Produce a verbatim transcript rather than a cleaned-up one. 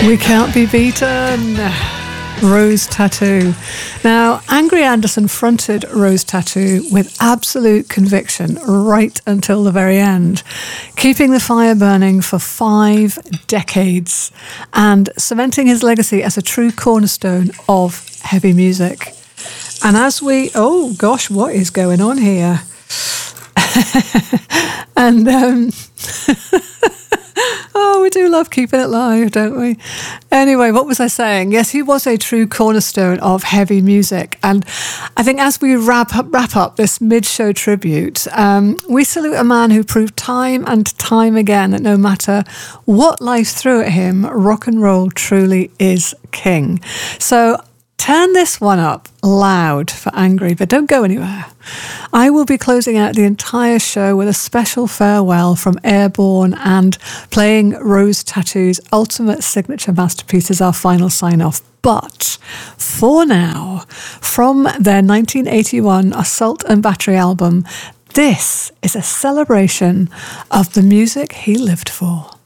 We Can't Be Beaten. Rose Tattoo. Now, Angry Anderson fronted Rose Tattoo with absolute conviction right until the very end, keeping the fire burning for five decades and cementing his legacy as a true cornerstone of heavy music. And as we, oh gosh, what is going on here? and um oh, we do love keeping it live, don't we? Anyway, what was I saying? Yes, he was a true cornerstone of heavy music. And I think as we wrap up, wrap up this mid-show tribute, um, we salute a man who proved time and time again that no matter what life threw at him, rock and roll truly is king. So turn this one up loud for Angry, but don't go anywhere. I will be closing out the entire show with a special farewell from Airborne and playing Rose Tattoo's ultimate signature masterpiece as our final sign-off. But for now, from their nineteen eighty-one Assault and Battery album, this is a celebration of the music he lived for.